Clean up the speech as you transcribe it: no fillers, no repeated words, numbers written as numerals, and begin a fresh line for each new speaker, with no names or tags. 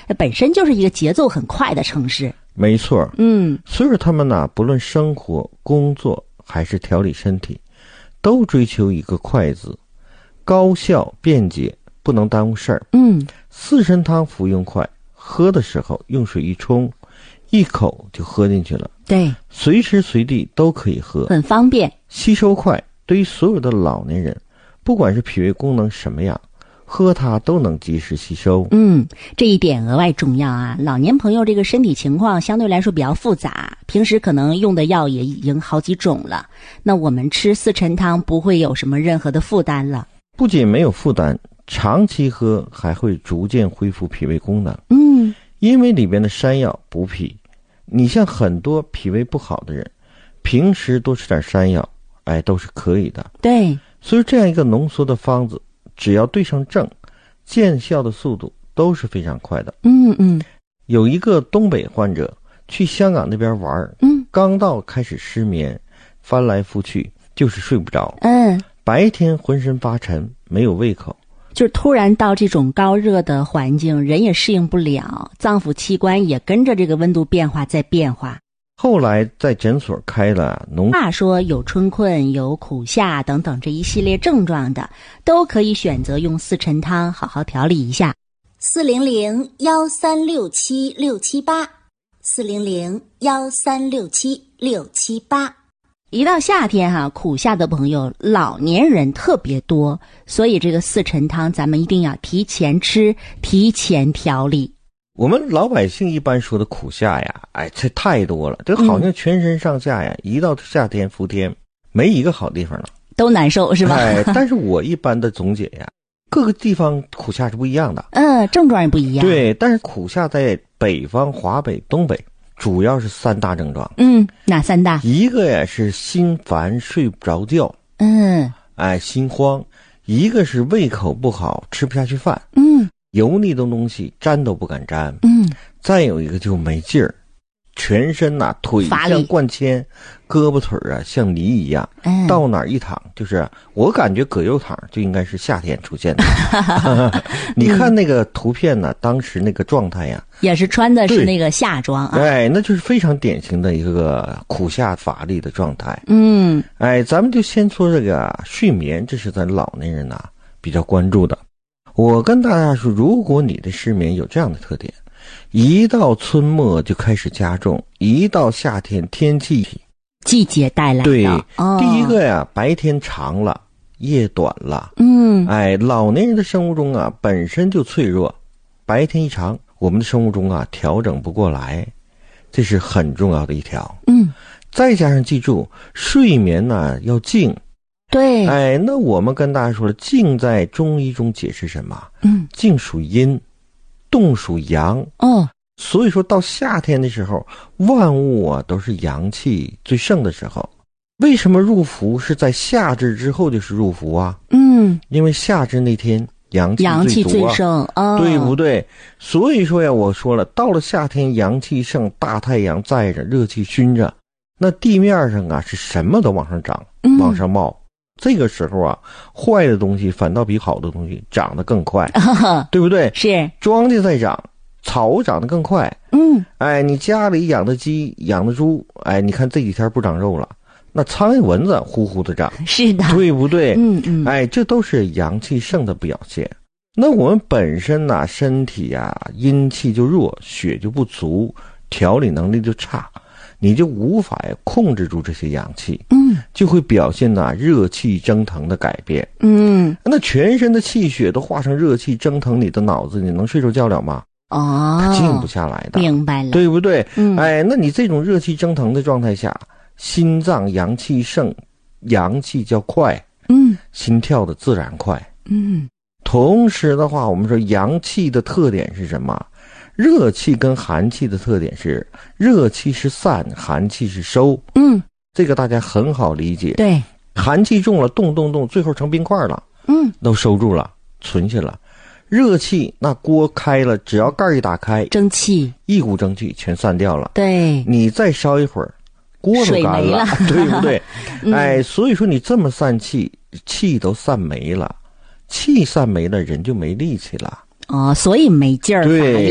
本身就是一个节奏很快的城市。
没错，所以说他们呢，不论生活、工作还是调理身体，都追求一个快字，高效便捷，不能耽误事儿。四神汤服用快，喝的时候用水一冲，一口就喝进去了。对，随时随地都可以喝，
很方便，
吸收快。对于所有的老年人，不管是脾胃功能什么样，喝它都能及时吸收。
这一点额外重要啊！老年朋友这个身体情况相对来说比较复杂，平时可能用的药也已经好几种了，那我们吃四陈汤不会有什么任何的负担了。
不仅没有负担，长期喝还会逐渐恢复脾胃功能。因为里边的山药补脾，你像很多脾胃不好的人，平时多吃点山药，都是可以的。对，所以这样一个浓缩的方子，只要对上症，见效的速度都是非常快的。有一个东北患者去香港那边玩，刚到开始失眠，翻来覆去就是睡不着。白天浑身发沉，没有胃口。
就是突然到这种高热的环境，人也适应不了，脏腑器官也跟着这个温度变化在变化。
后来在诊所开了
说有春困、有苦夏等等这一系列症状的，都可以选择用四陈汤好好调理一下。
400-1367-678，400-1367-678。
一到夏天苦夏的朋友老年人特别多，所以这个四陈汤咱们一定要提前吃，提前调理。
我们老百姓一般说的苦夏呀，这太多了，这好像全身上下呀，一到夏天伏天，没一个好地方了，
都难受是吧？
但是我一般的总结呀，各个地方苦夏是不一样的，
症状也不一样。
对，但是苦夏在北方、华北、东北主要是3大症状。
哪3大？
一个呀是心烦睡不着觉，心慌；一个是胃口不好，吃不下去饭，油腻的东西沾都不敢沾，再有一个就没劲儿，全身腿像灌铅，胳膊腿像泥一样，到哪儿一躺就是我感觉葛优躺就应该是夏天出现的。你看那个图片呢，当时那个状态呀，
也是穿的是那个夏装
那就是非常典型的一个苦夏乏力的状态。咱们就先说这个睡眠，这是咱老年人比较关注的。我跟大家说，如果你的失眠有这样的特点，一到春末就开始加重，一到夏天天气
季节带来的。
对，第一个呀，白天长了，夜短了。老年人的生物钟本身就脆弱，白天一长，我们的生物钟调整不过来，这是很重要的一条。再加上记住，睡眠要静。对，那我们跟大家说了，静在中医中解释什么？静属阴，动属阳。所以说到夏天的时候，万物都是阳气最盛的时候。为什么入伏是在夏至之后就是入伏啊？因为夏至那天阳气最盛，对不对？所以说呀，我说了，到了夏天阳气盛，大太阳在着，热气熏着，那地面上是什么都往上涨，往上冒。这个时候坏的东西反倒比好的东西长得更快，对不对？是，庄稼在长，草长得更快。你家里养的鸡养的猪，你看这几天不长肉了，那苍蝇蚊子呼呼的长，
是的，
对不对？这都是阳气盛的表现。那我们本身身体阴气就弱，血就不足，调理能力就差，你就无法控制住这些阳气，就会表现热气蒸腾的改变。那全身的气血都化成热气蒸腾你的脑子，你能睡着觉了吗？它静不下来的，
明白了，
对不对？那你这种热气蒸腾的状态下，心脏阳气盛，阳气较快，心跳的自然快。同时的话，我们说阳气的特点是什么？热气跟寒气的特点是，热气是散，寒气是收。这个大家很好理解。对，寒气重了，动，最后成冰块了。都收住了，存下了。热气那锅开了，只要盖一打开，蒸汽，一股蒸汽全散掉了。对，你再烧一会儿，锅都干了，对不对？所以说你这么散气，气都散没了，气散没了，人就没力气了。
所以没劲儿，乏力。